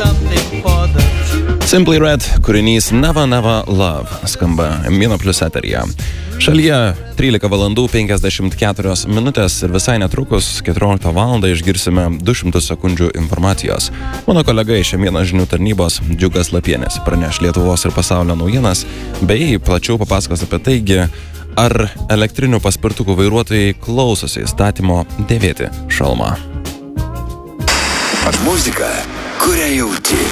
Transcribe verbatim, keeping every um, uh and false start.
Simply Red kūrinys Never Never Love skamba Mino Plus eteryje. Šalyje trylika valandų penkiasdešimt keturios minutės ir visai netrukus keturioliktą valandą išgirsime du šimtus sekundžių informacijos. Mano kolega iš Mino žinių tarnybos Džiugas Lapienis praneš Lietuvos ir pasaulio naujienas, bei plačiau papasakos apie taigi, ar elektrinių paspirtukų vairuotojai klausosi įstatymo dėvėti šalmą. Muzika, kurią jauti.